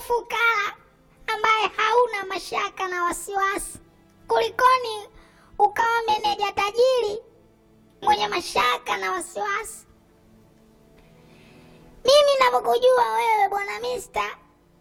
fukara ambaye hauna mashaka na wasiwasi, kulikoni ukawa meneja tajiri mwenye mashaka na wasiwasi. Mimi ninavyokujua wewe bwana Mister,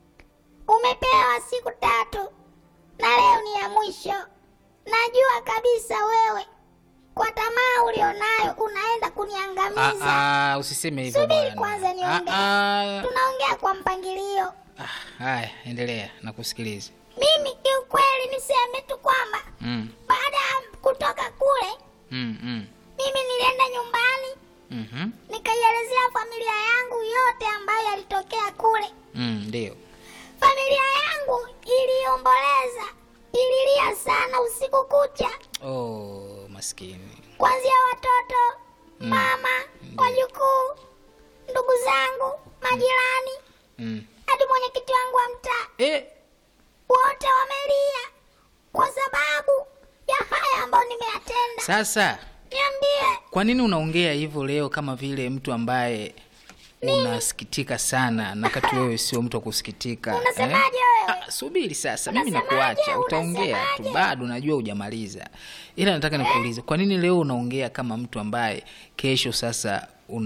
umepewa siku 3 na leo ni ya mwisho. Najua kabisa wewe kwa tamaa ulionayo unaenda kuniangamiza. Usiseme hivyo bwana. Subiri kwanza niongee. Tunaongea kwa mpangilio. Haya, endelea, nakusikiliza. Mimi kiukweli niseme tu kwamba baada ya kutoka kule mimi nilienda nyumbani nikaielezea familia yangu yote ambayo yalitokea kule. Ndio. Familia yangu iliomboleza, ililia sana usiku kucha. Oh, maskini. Kuanzia watoto, mama, wajukuu, ndugu zangu, majirani, hadi mwenyekiti wangu wa mtaa. Wote wamelia kwa sababu ya haya ambayo nimeyatenda. Sasa niambie, kwa nini unaongea hivyo leo kama vile mtu ambaye unasikitika sana na kati wewe sio mtu wa kusikitika? Unasemaje wewe? Subiri sasa, mimi nakuacha, utaongea tu, bado najua hujamaliza. Ila nataka nikuulize, kwa nini leo unaongea kama mtu ambaye kesho sasa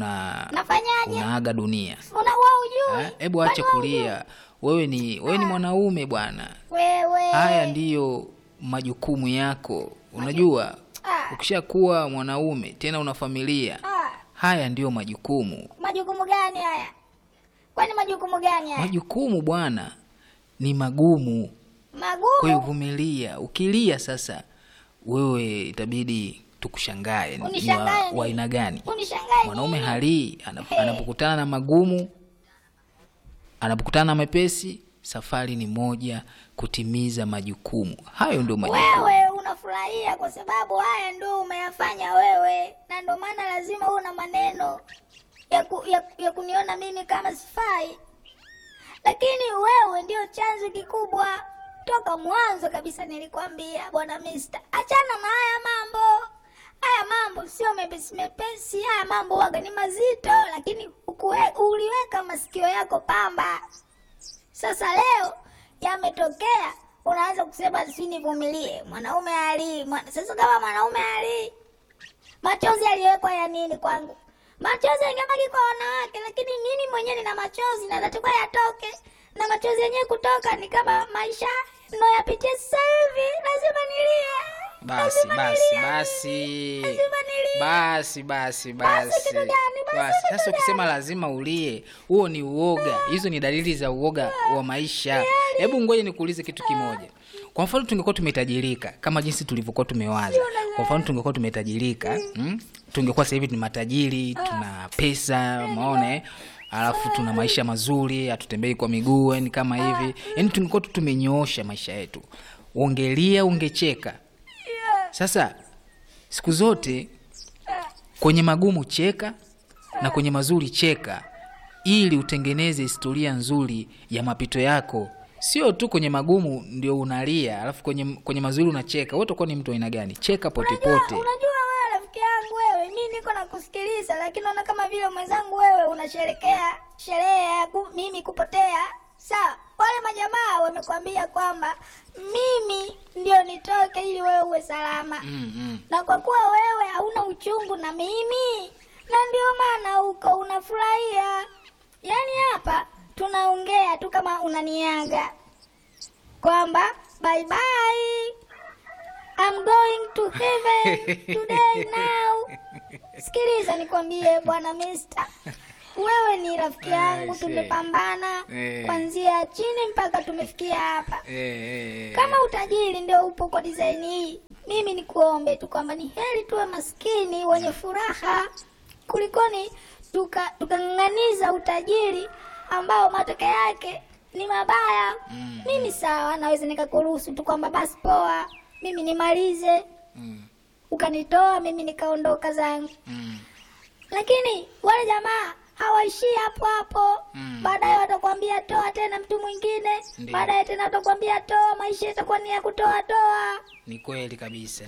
unaaga dunia? Hebu acha kulia. Wewe ni mwanaume bwana. Haya ndiyo majukumu yako. Unajua, ukishakuwa mwanaume tena una familia, haya ndiyo majukumu. Majukumu gani haya? Kwani majukumu gani haya? Majukumu bwana ni magumu. Kwa hiyo vumilia. Ukilia sasa wewe itabidi tukushangae. Ni wa aina gani? Mwanaume halii anapokutana na magumu, anapokutana na mepesi, safari ni moja, kutimiza majukumu. Hayo ndio majukumu. Wewe unafurahia kwa sababu haya ndio umeyafanya wewe, na ndio maana lazima uwe na maneno ya kuniona mimi kama sifai. Lakini wewe ndio chanzo kikubwa. Toka mwanzo kabisa nilikwambia bwana Mister, achana na haya mambo. Haya mambo sio mepesi, haya mambo waga ni mazito, lakini uliweka masikio yako pamba. Sasa leo yametokea, unaanza kusema si nivumilie. Mwanaume hali. Sasa kama mwanaume hali, machozi aliwekwa ya nini kwangu? Machozi yangebaki kwa wanawake, lakini mimi mwenyewe nina machozi na natakiwa yatoke. Na machozi yenyewe kutoka ni kama maisha ninayopitia sasa hivi, lazima nilie. Basi. Sasa ukisema lazima ulie, huo ni uoga. Hizo ni dalili za uoga wa maisha. Hebu ngoja nikuulize kitu kimoja. Kwa mfano tungekuwa tumetajirika kama jinsi tulivyokuwa tumewaza. Kwa mfano tungekuwa tumetajirika, tungekuwa sasa hivi ni matajiri, tuna pesa, umeona alafu tuna maisha mazuri, hatutembei kwa miguu, yani kama hivi. Yaani tungekuwa tumenyoosha maisha yetu. Ungelia, ungecheka. Sasa siku zote kwenye magumu cheka na kwenye mazuri cheka, ili utengeneze historia nzuri ya mapito yako. Sio tu kwenye magumu ndio unalia, alafu kwenye mazuri unacheka. Wewe utakuwa ni mtu aina gani? Cheka pote pote. Unajua wewe rafiki yangu wewe, mimi niko nakusikiliza, lakini unaona kama vile mwenzangu wewe unasherekea sherehe ya mimi kupotea. Sawa, wale majamaa wamekwambia kwamba mimi ndio nitoke ili wewe uwe salama. Na kwa kuwa wewe hauna uchungu na mimi, na ndio maana huko unafurahia. Yaani hapa tunaongea tu kama unaniaga kwamba bye bye, I'm going to heaven today now. Sikiliza nikwambie bwana Mister, wewe ni rafiki yangu, tumepambana kuanzia chini mpaka tumefikia hapa. Kama utajiri ndio upo kwa design hii, mimi nikuombe tu kwamba ni heri tuwe maskini wenye furaha kulikoni tukang'ang'aniza utajiri ambao matokeo yake ni mabaya. Mimi sawa, naweza nikakuruhusu tu kwamba basi poa, mimi nimalize, ukanitoa mimi nikaondoka zangu. Lakini wale jamaa hawaishii hapo hapo. Baadaye watakwambia toa tena mtu mwingine, baadaye tena watakwambia toa, maisha yatakuwa ni ya kutoa. Ni kweli kabisa.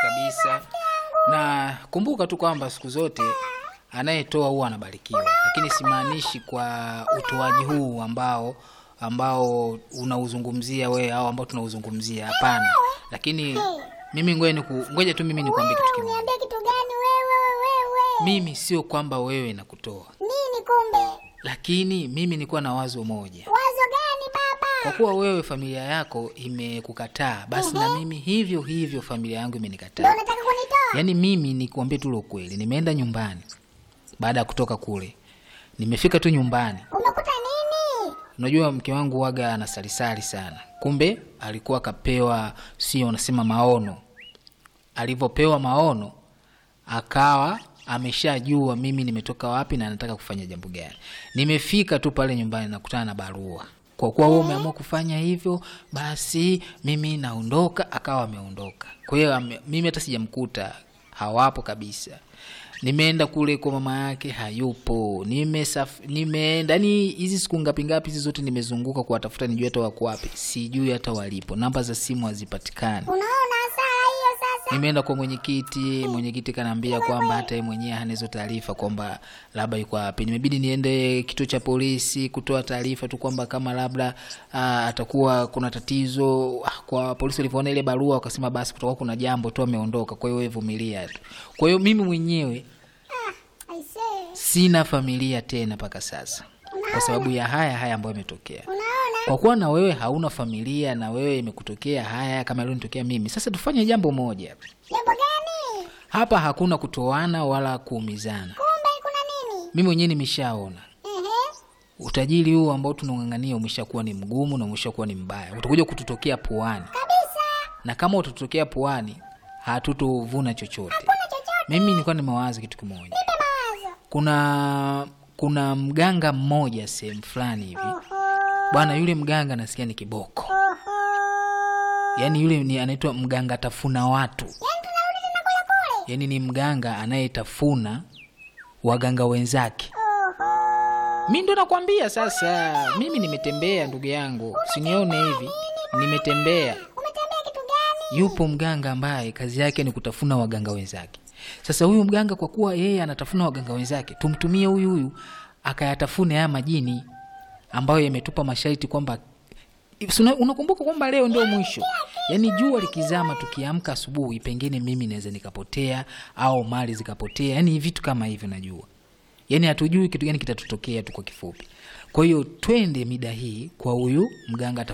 Na kumbuka tu kwamba siku zote anayetoa huwa anabarikiwa. Lakini simaanishi kwa utoaji huu ambao ambao unauzungumzia wewe au ambao tunauzungumzia, hapana. Lakini mimi ngoja tu mimi nikwambie kitu kimoja. Uniambie kitu gani wewe? Mimi sio kwamba wewe nakutoa. Nini kumbe? Lakini mimi nilikuwa na wazo moja. Wazo gani baba? Kwa kuwa wewe familia yako imekukataa, basi na mimi hivyo hivyo familia yangu imenikataa. Ndio unataka kunitoa? Yaani mimi nikwambie tu ukweli, nimeenda nyumbani baada ya kutoka kule. Nimefika tu nyumbani. Umekuta nini? Unajua mke wangu waga anasalisali sana. Kumbe alikuwa kapewa, sio unasema maono. Alivyopewa maono akawa ameshajua mimi nimetoka wapi na nataka kufanya jambo gani. Nimefika tu pale nyumbani nakutana na barua. Kwa kuwa wewe umeamua kufanya hivyo, basi mimi naondoka. Akawa ameondoka. Kwa hiyo mimi hata sijamkuta, hawapo kabisa. Nimeenda kule kwa mama yake, hayupo. Nimeenda ni hizi siku ngapi hizi zote nimezunguka kuwatafuta nijue hata wako wapi. Sijui hata walipo. Namba za simu hazipatikani. Unaona saa hiyo sasa? Nimeenda kwa mwenyekiti kanaambia kwamba hata yeye mwenyewe hana hizo taarifa kwamba labda yuko wapi. Nimebidi niende kituo cha polisi kutoa taarifa tu kwamba kama labda atakuwa kuna tatizo. Kwa polisi walipoona ile barua wakasema basi kutoka kuna jambo tu ameondoka. Kwa hiyo wewe vumilia tu. Kwa hiyo mimi mwenyewe sina familia tena paka sasa. Kwa sababu ya haya ambayo yametokea. Kwa kuwa na wewe hauna familia na wewe imekutokea haya kama leo nitokea mimi. Sasa tufanye jambo moja. Jambo gani? Hapa hakuna kutoana wala kuumizana. Kumbe kuna nini? Mimi mwenyewe nimeshaona. Utajiri huu ambao tunangangania umeshakuwa ni mgumu na umeshakuwa ni mbaya. Utakuja kututokea puani. Kabisa. Na kama utatokea puani, hatutovuna chochote. Mimi nilikuwa nimewaza kitu kimoja. Nipe mawazo. Kuna mganga mmoja sehemu fulani hivi. Bwana yule mganga nasikia ni kiboko. Yaani yule ni anaitwa mganga tafuna watu. Yaani tunarudi tena kule. Yaani ni mganga anayetafuna waganga wenzake. Mimi ndo nakwambia sasa. Mimi nimetembea ndugu yangu. Usinione hivi. Nimetembea. Umetembea kitu gani? Yupo mganga ambaye kazi yake ni kutafuna waganga wenzake. Sasa huyu mganga kwa kuwa yeye anatafuna waganga wenzake, tumtumie huyu akayatafune haya majini ambayo yametupa masharti kwamba unakumbuka kwamba leo ndio mwisho. Yaani jua likizama tukiamka asubuhi pengine mimi naweza nikapotea au mali zikapotea. Yaani vitu kama hivyo najua. Yaani hatujui kitu gani kitatutokea tu kwa kifupi. Kwa hiyo twende mida hii kwa huyu mganga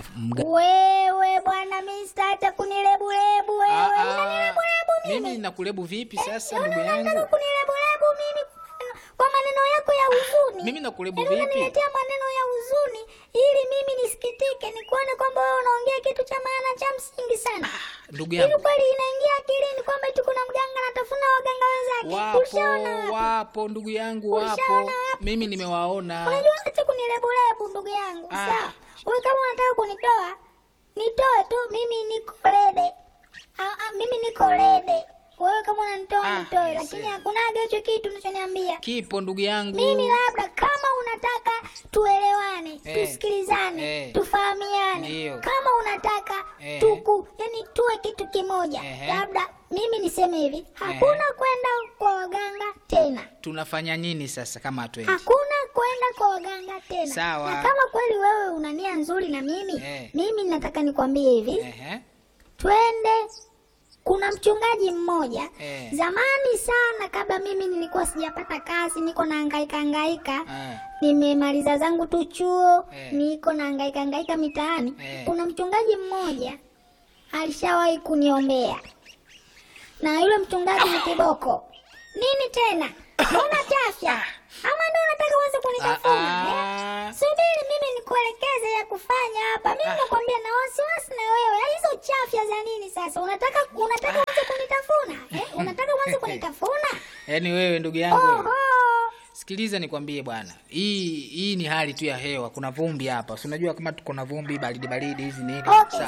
Wewe bwana Mr. hata kunilebulebu wewe. Unanilebulebu mimi. Mimi ninakulebu vipi sasa ndugu yangu? Unataka kunilebulebu mimi kwa maneno yako ya huzuni. Mimi nakulebu vipi? Unaniletea maneno ya huzuni ili mimi nisikitike, nikuone kwamba wewe unaongea kitu cha maana cha msingi sana. Ndugu yangu. Ili kweli inaingia akilini kwamba eti kuna mganga anatafuna waganga wenzake. Wapo ndugu yangu wapo. Mimi nimewaona. Unajua hata kunilebulebu ndugu yangu. Sawa. Wewe kama unataka kunitoa, nitoe tu, mimi niko ready. Mimi niko ready. Wewe kama unanitoa nitoe, lakini hakuna hicho kitu unachoniambia. Kipo ndugu yangu. Mimi labda kama unataka tuelewane, tusikilizane, tufahamiane. Kama unataka yani tuwe kitu kimoja. Labda mimi niseme hivi, hakuna kwenda kwa waganga tena. Tunafanya nini sasa kama hatuendi? Hakuna kwenda kwa waganga tena. Sawa. Na kama kweli wewe una nia nzuri na mimi nataka nikwambie hivi. Twende. Kuna mchungaji mmoja zamani sana kabla mimi nilikuwa sijapata kazi, niko na hangaika nimemaliza zangu tu chuo, niko na hangaika mitaani. Kuna mchungaji mmoja alishawahi kuniombea, na yule mchungaji ni kiboko. Nini tena? Mbona chafya? Ama ndio unataka uanze kunitafuna? Subiri mimi nikuelekeze ya kufanya hapa. Mimi nakwambia na wasiwasi na wewe. Hizo chafya za nini sasa? Unataka uanze kunitafuna? Unataka uanze kunitafuna? Yaani wewe ndugu yangu. Sikiliza nikwambie bwana. Hii ni hali tu ya hewa. Kuna vumbi hapa. Si unajua kama tuko na vumbi baridi hizi nini?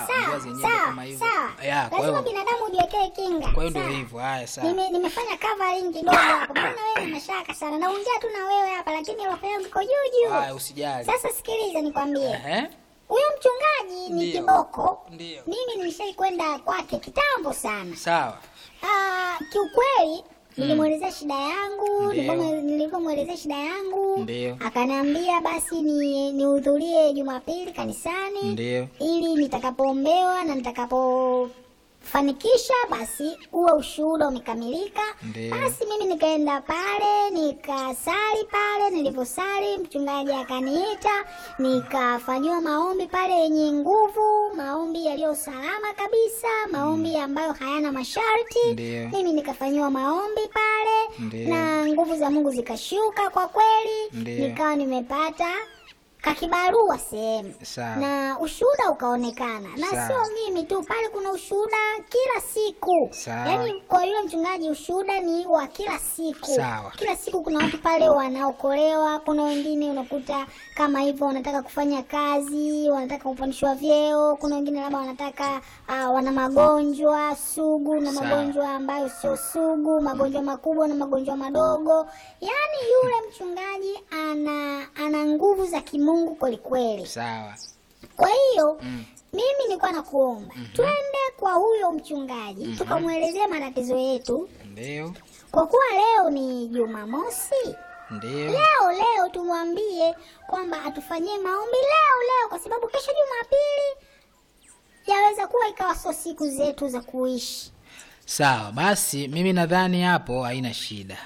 Sawa. Kwa hiyo binadamu ujiwekee kinga. Kwa hiyo ndio hivyo. Haya sawa. Nimefanya covering kidogo hapo. Mbona wewe mashaka sana? Naongea tu na wewe hapa lakini roho yangu iko juu. Haya usijali. Sasa sikiliza nikwambie. Huyo mchungaji ni kiboko. Mimi nimeshai kwenda kwake kitambo sana. Sawa. Kiukweli Nilimwelezea shida yangu, nilipomwelezea shida yangu, Ndio. akaniambia basi nihudhurie Jumapili kanisani. Ndio. Ili nitakapoombewa na nitakapofanikisha basi uwe ushuhuda umekamilika. Ndio. Basi mimi nikaenda pale, nikasali pale. Niliposali mchungaji akaniita, nikafanyiwa maombi pale yenye nguvu, maombi yaliyo salama kabisa, maombi ambayo hayana masharti. Ndio. Mimi nikafanyiwa maombi pale. Ndio. Na nguvu za Mungu zikashuka kwa kweli. Ndio. Nikawa nimepata kakibarua sehemu. Sawa. Na ushuhuda ukaonekana. Na Sawa. sio mimi tu, pale kuna ushuhuda kila siku. Sawa. Yaani kwa yule mchungaji ushuhuda ni wa kila siku. Sawa. Kila siku kuna watu pale wanaokolewa, kuna wengine unakuta kama hivyo wanataka kufanya kazi, wanataka kupandishwa vyeo, kuna wengine labda wanataka wana magonjwa sugu na Sawa. magonjwa ambayo sio sugu, magonjwa makubwa na magonjwa madogo. Yaani yule mchungaji ana nguvu za Mungu kweli kweli. Sawa. Kwa hiyo mimi nilikuwa nakuomba twende kwa huyo mchungaji tukamwelezea matatizo yetu. Ndio. Kwa kuwa leo ni Jumamosi, Ndio. leo tumwambie kwamba atufanyie maombi leo, kwa sababu kesho Jumapili yaweza kuwa ikawa sio siku zetu za kuishi. Sawa, basi mimi nadhani hapo haina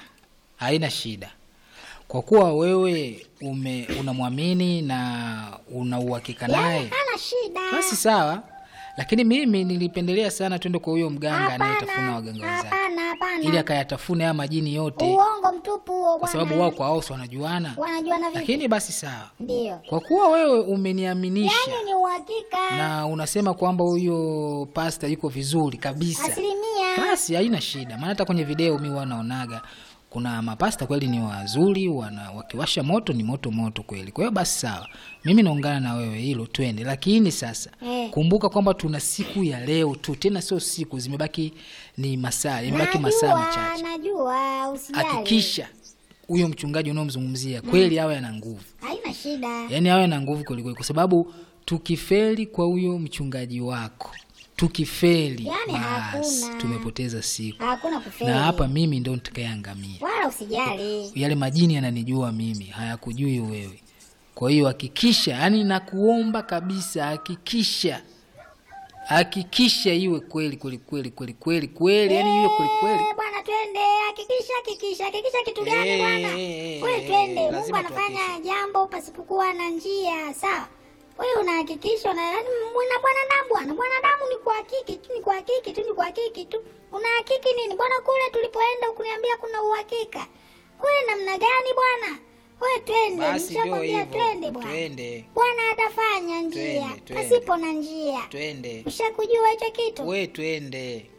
shida. Kwa kuwa wewe unamwamini na una uhakika naye, Hana shida. basi sawa. Lakini mimi nilipendelea sana twende kwa huyo mganga anayetafuna waganga wenzake, Hapana. ili akayatafune haya majini yote, Uongo mtupu huo, kwa sababu wao kwa wao wanajuana. Wanajuana vipi? Lakini basi sawa, Ndio. kwa kuwa wewe umeniaminisha Yaani ni uhakika. na unasema kwamba huyo pasta yuko vizuri kabisa, 100%. basi haina shida. Maana hata kwenye video mimi wanaonaga kuna mapasta kweli ni wazuri, wakiwasha moto ni moto kweli. Kwa hiyo basi sawa, mimi naungana na wewe hilo, twende. Lakini sasa kumbuka kwamba tuna siku ya leo tu, tena sio siku, zimebaki ni masaa, imebaki masaa machache. Najua, usijali. Hakikisha huyo mchungaji unaomzungumzia kweli awe ana nguvu. Haina shida. Yaani awe na nguvu kweli, kwa sababu tukifeli kwa huyo mchungaji wako, yani basi tumepoteza siku. Hakuna kufeli. Na hapa mimi ndo nitakayeangamia. Wala usijali. Yale majini yananijua mimi, hayakujui wewe. Kwa hiyo hakikisha, yani nakuomba kabisa, hakikisha iwe kweli, yani iwe kweli. Bwana twende, hakikisha kitu gani bwana? Wewe twende, Mungu anafanya jambo pasipokuwa na njia, sawa? Wewe unahakikisha na bwanadamu ni kuhakiki tu. Unahakiki nini? Bwana kule tulipoenda ukuniambia kuna uhakika. Wewe namna gani bwana? Wewe twende, nishakwambia twende bwana. Bwana atafanya njia pasipo na njia. Twende. Ushakujua hicho kitu? Wewe twende.